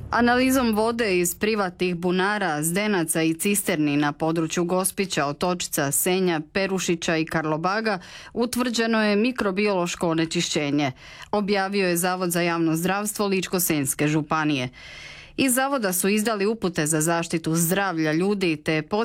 Analizom vode iz privatnih bunara, zdenaca i cisterni na području Gospića, Otočca, Senja, Perušića i Karlobaga utvrđeno je mikrobiološko onečišćenje, objavio je Zavod za javno zdravstvo Ličko-senjske županije. Iz zavoda su izdali upute za zaštitu zdravlja ljudi te